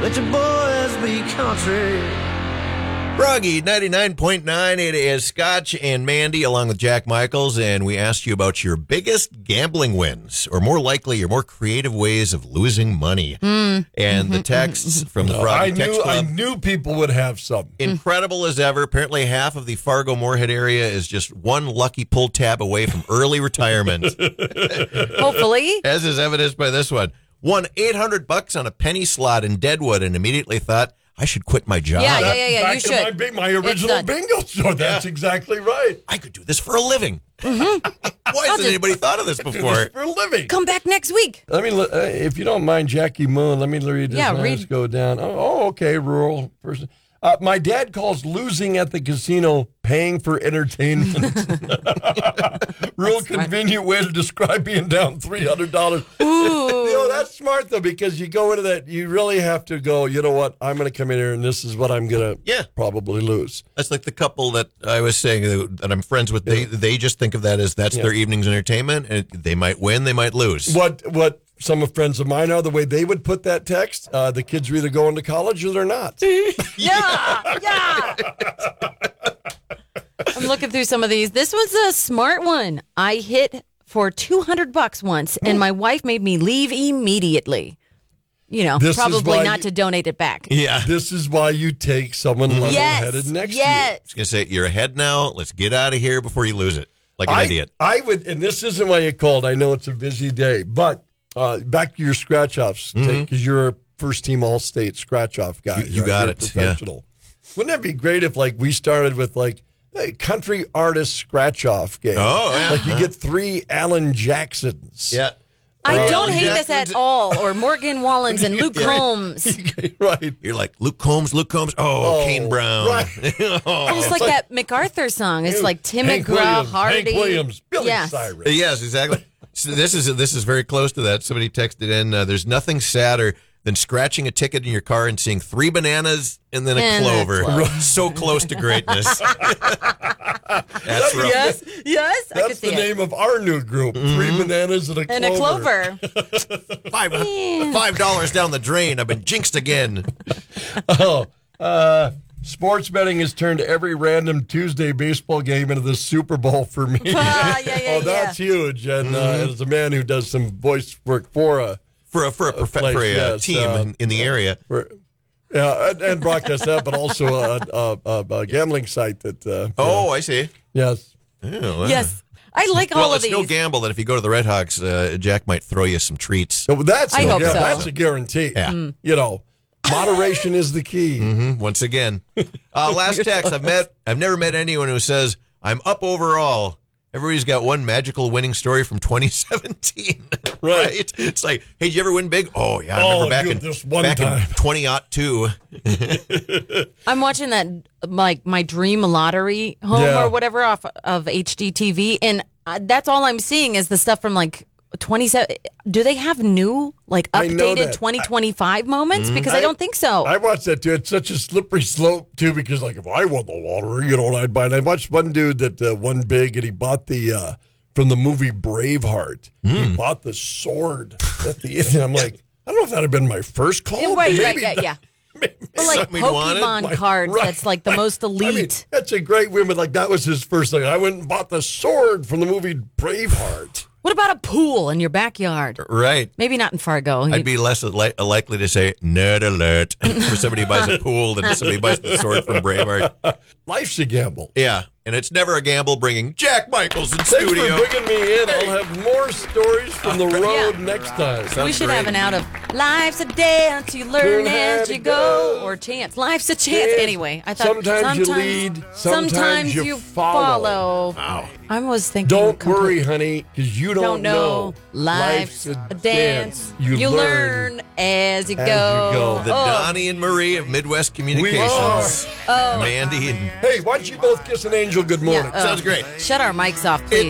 Let your boys be country. Froggy 99.9. It is Scotch and Mandy along with Jack Michaels, and we asked you about your biggest gambling wins, or more likely, your more creative ways of losing money. And the texts from the Froggy Text Club. I knew people would have some. Incredible as ever. Apparently, half of the Fargo-Moorhead area is just one lucky pull tab away from early retirement. Hopefully. As is evidenced by this one. Won $800 on a penny slot in Deadwood and immediately thought, I should quit my job. Yeah. Back You to should. my original bingo show. That's exactly right. I could do this for a living. Why hasn't anybody thought of this before? For a living. Come back next week. Let me, if you don't mind, Jackie Moon, let me read this. Let's go down. Oh, okay, rural person. My dad calls losing at the casino paying for entertainment. Real convenient way to describe being down $300. Ooh. That's smart, though, because you go into that, you really have to go, you know what, I'm going to come in here and this is what I'm going to probably lose. That's like the couple that I was saying that I'm friends with. They just think of that as that's their evening's entertainment, and they might win, they might lose. What some of friends of mine are, the way they would put that text, the kids are either going to college or they're not. Yeah. I'm looking through some of these. This was a smart one. I hit for $200 once, and my wife made me leave immediately. You know, This is probably why not to donate it back. Yeah. This is why you take someone level-headed next to you. I was going to say, you're ahead now. Let's get out of here before you lose it. Like an idiot. I would, and this isn't why you called. I know it's a busy day, but back to your scratch-offs, because you're a first-team All-State scratch-off guy. You got it. Professional. Wouldn't that be great if, like, we started with, like, a country artist scratch-off game? Oh, yeah. Like, you get 3 Alan Jacksons. Yeah. I don't hate this at all. Or Morgan Wallens and Luke Combs. Right. You're like, Luke Combs. Oh, Kane Brown. Right. It's like that MacArthur song. It's like Tim Hank McGraw, Williams, Hardy. Hank Williams, Billy Yes. Cyrus. Yes, exactly. So this is very close to that. Somebody texted in, there's nothing sadder than scratching a ticket in your car and seeing 3 bananas and then a clover. So close to greatness. That's rough. Yes. I could That's see the name of our new group. 3 bananas and a clover. And a clover. $5 down the drain. I've been jinxed again. Sports betting has turned every random Tuesday baseball game into the Super Bowl for me. That's huge. And as a man who does some voice work for a team in the area. And broadcast that, but also a gambling site that. I see. Yes. Oh, Yes. I like all of these. Well, it's no gamble that if you go to the Red Hawks, Jack might throw you some treats. I hope so. That's a guarantee. Yeah. You know, moderation is the key. Once again. Last text. I've never met anyone who says, I'm up overall. Everybody's got one magical winning story from 2017. Right? It's like, hey, did you ever win big? Oh, yeah. I remember back in 2002. I'm watching that, like, my dream lottery home or whatever off of HDTV. And that's all I'm seeing is the stuff from, like, 27. Do they have new, like, updated 2025 moments? Because I don't think so. I watched that too. It's such a slippery slope too. Because like if I won the lottery, you know what I'd buy. And I watched one dude that won big, and he bought the from the movie Braveheart. He bought the sword at the end. And I'm like, I don't know if that had been my first call. Right, yeah. Or like Pokemon cards, that's like the most elite. I mean, that's a great win, but like that was his first thing. I went and bought the sword from the movie Braveheart. What about a pool in your backyard? Right. Maybe not in Fargo. I'd be less likely to say nerd alert for somebody who buys a pool than somebody who buys the sword from Braveheart. Life's a gamble. Yeah. And it's never a gamble bringing Jack Michaels in Thanks studio. for bringing me in. I'll have more stories from the road next time. We should have an out of life's a dance, you learn as you go, or chance. Life's a chance. Anyway, I thought sometimes you lead, sometimes you follow. Wow. I was thinking. Don't worry, honey, because you don't know. Life's a dance. You learn as you go. The Donnie and Marie of Midwest Communications. Mandy and... Hey, why don't you both kiss an angel good morning? Sounds great. Shut our mics off, please.